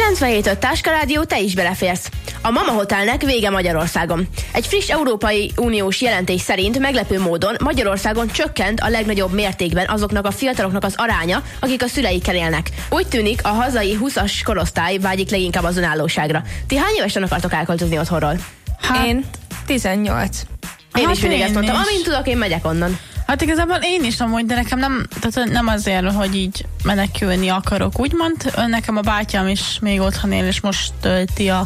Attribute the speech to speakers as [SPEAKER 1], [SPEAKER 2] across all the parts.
[SPEAKER 1] 97.5 Táska Rádió, te is beleférsz. A Mama Hotelnek vége Magyarországon. Egy friss Európai Uniós jelentés szerint meglepő módon Magyarországon csökkent a legnagyobb mértékben azoknak a fiataloknak az aránya, akik a szüleikkel élnek. Úgy tűnik, a hazai 20-as korosztály vágyik leginkább az önállóságra. Ti hány évesen akartok elköltözni otthonról?
[SPEAKER 2] Hát,
[SPEAKER 3] Én 18.
[SPEAKER 1] Én is mindig ezt mondtam. Amint tudok, én megyek onnan.
[SPEAKER 2] Hát igazából én is amúgy, de nekem nem azért, hogy így menekülni akarok, úgymond. Nekem a bátyám is még otthon él, és most tölti a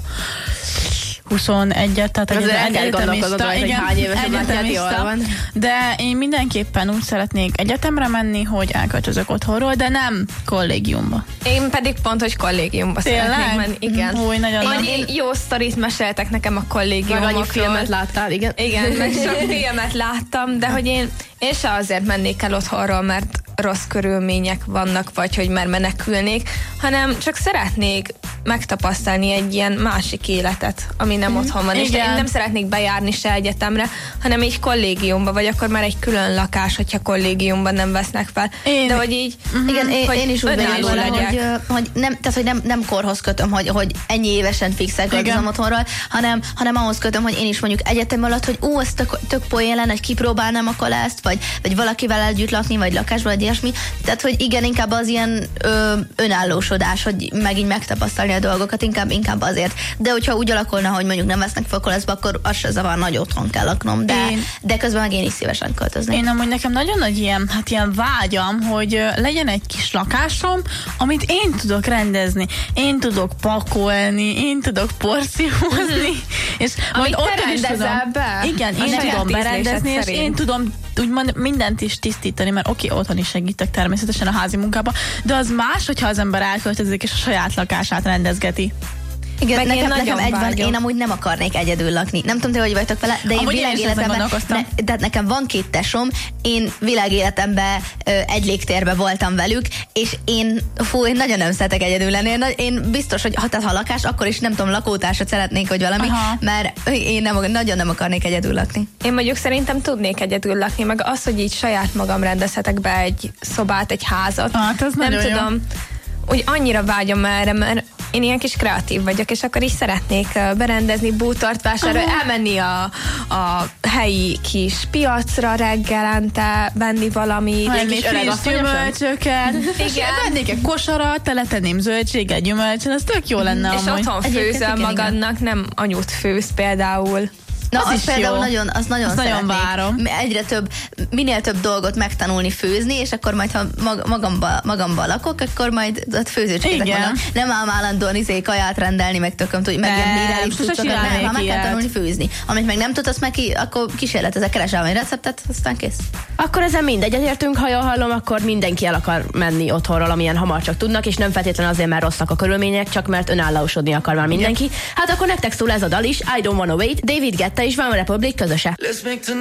[SPEAKER 2] 21-et, tehát egyetemista.
[SPEAKER 1] Igen, hány éves a bátyád, van.
[SPEAKER 2] De én mindenképpen úgy szeretnék egyetemre menni, hogy elköltözök otthonról, de nem kollégiumba.
[SPEAKER 3] Én pedig pont, hogy kollégiumba szeretnék menni. Igen.
[SPEAKER 2] Új, nagyon
[SPEAKER 3] Én jó sztorit meséltek nekem a kollégiumokról.
[SPEAKER 1] Meg annyi filmet láttál, igen.
[SPEAKER 3] Igen, meg sok filmet láttam, de hogy én se azért mennék el otthonról, mert rossz körülmények vannak, vagy hogy már menekülnék, hanem csak szeretnék megtapasztalni egy ilyen másik életet, ami nem otthon van. És én nem szeretnék bejárni se egyetemre, hanem így kollégiumba, vagy akkor már egy külön lakás, hogyha kollégiumban nem vesznek fel. De hogy így...
[SPEAKER 4] Igen, én is úgy vagyok, hogy nem korhoz kötöm, hogy ennyi évesen fixel költözöm otthonról, hanem ahhoz kötöm, hogy én is mondjuk egyetem alatt, hogy ez tök poén lenne, hogy kipróbálnám a kolászt, vagy valakivel együtt lakni, vagy lakásban, vagy ilyesmi. Tehát, hogy igen, inkább az ilyen önállósodás, hogy megint megtapasztalni a dolgokat, inkább azért. De hogyha úgy alakulna, hogy mondjuk nem vesznek fel koleszba, akkor az se zavar, nagy otthon kell laknom, de közben meg én is szívesen költöznék.
[SPEAKER 2] Én amúgy nekem nagyon nagy ilyen vágyam, hogy legyen egy kis lakásom, amit én tudok rendezni. Én tudok pakolni, én tudok porciózni, és
[SPEAKER 3] majd ott rendezel be?
[SPEAKER 2] Igen, én tudom berendezni, és én tudom úgymond mindent is tisztítani, mert otthon is segítek természetesen a házi munkában, de az más, hogyha az ember elköltözik és a saját lakását rendezgeti.
[SPEAKER 4] Igen, nekem egy van, én amúgy nem akarnék egyedül lakni. Nem tudom, ti hogy vagytok vele, de én világéletemben, de nekem van 2 tesom, én világéletemben egy légtérben voltam velük, és én nagyon nem szeretek egyedül lenni. Én biztos, hogy ha lakás, akkor is nem tudom, lakótársat szeretnék, vagy valami, mert én nagyon nem akarnék egyedül lakni.
[SPEAKER 3] Én mondjuk szerintem tudnék egyedül lakni, meg az, hogy így saját magam rendezhetek be egy szobát, egy házat.
[SPEAKER 2] Hát, ez nem
[SPEAKER 3] tudom, úgy annyira vágyom erre, mert én ilyen kis kreatív vagyok, és akkor is szeretnék berendezni, bútort vásárolni, elmenni a helyi kis piacra reggelente, venni valami.
[SPEAKER 2] Egy kis gyümölcsöket.
[SPEAKER 3] Igen.
[SPEAKER 2] Vennék egy kosarat, teletenném zöldséget, gyümölcsön, ez tök jó lenne
[SPEAKER 3] és
[SPEAKER 2] amúgy.
[SPEAKER 3] Otthon főzöl magadnak, nem anyut főz például.
[SPEAKER 4] Na, az például nagyon szeretnék.
[SPEAKER 2] Várom.
[SPEAKER 4] Minél több dolgot megtanulni főzni, és akkor majd, ha magamba lakok, akkor majd főzőcskétek vannak. Nem ám állandóan kaját rendelni, meg tököm tudni, meg ilyen mirális tudszak, hanem meg kell tanulni főzni. Amit meg nem tudsz, akkor kísérletezek, keresel egy receptet, aztán kész.
[SPEAKER 1] Akkor ezen mindegy egyetértünk, ha jól hallom, akkor mindenki el akar menni otthonról, amilyen hamar csak tudnak, és nem feltétlenül azért, mert rosszak a körülmények, csak mert önállósodni akar már mindenki. Hát akkor nektek szól ez a dal is, I Don't Wanna Wait, David Guetta és OneRepublic közöse.